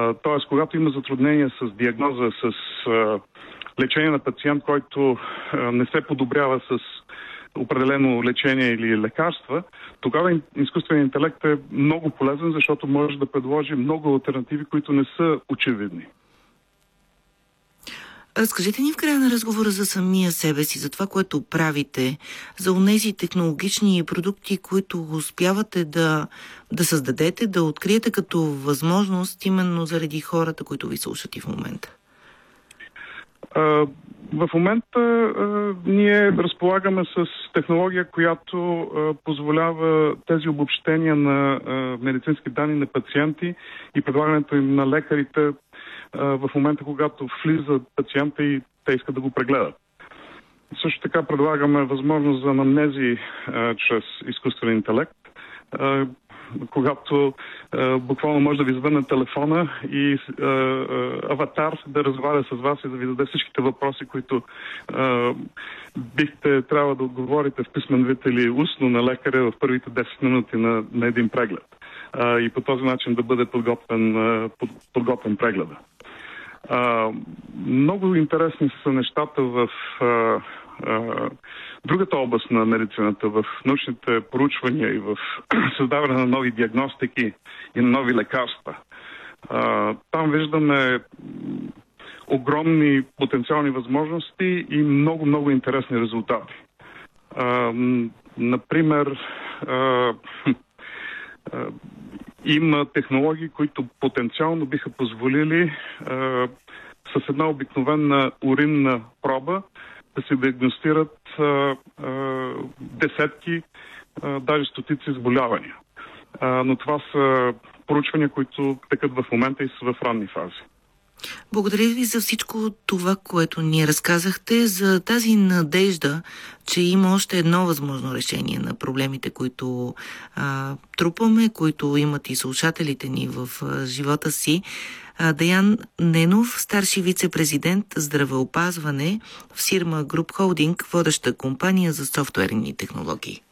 Тоест, когато има затруднения с диагноза, с лечение на пациент, който не се подобрява с определено лечение или лекарства, тогава изкуственият интелект е много полезен, защото може да предложи много алтернативи, които не са очевидни. Разкажете ни в края на разговора за самия себе си, за това, което правите, за онези технологични продукти, които успявате да създадете, да откриете като възможност именно заради хората, които ви слушат и в момента. В момента ние разполагаме с технология, която позволява тези обобщения на медицински данни на пациенти и предлагането им на лекарите в момента, когато влиза пациента и те искат да го прегледат. Също така предлагаме възможност за анамнези чрез изкуствен интелект, когато буквално може да ви звънне телефона и аватар да разговаря с вас и да ви даде всичките въпроси, които бихте трябва да отговорите в писмен вид или устно на лекаря в първите 10 минути на един преглед. И по този начин да бъде подготвен прегледа. Много интересни са нещата в другата област на медицината, в научните проучвания и в създаване на нови диагностики и на нови лекарства. Там виждаме огромни потенциални възможности и много интересни резултати. Например, има технологии, които потенциално биха позволили с една обикновена уринна проба да се диагностират десетки, даже стотици заболявания. Но това са проучвания, които текат в момента и са в ранни фази. Благодаря ви за всичко това, което ни разказахте, за тази надежда, че има още едно възможно решение на проблемите, които трупаме, които имат и слушателите ни в живота си. Деян Ненов, старши вице-президент здравеопазване в Сирма Груп Холдинг, водеща компания за софтуерни технологии.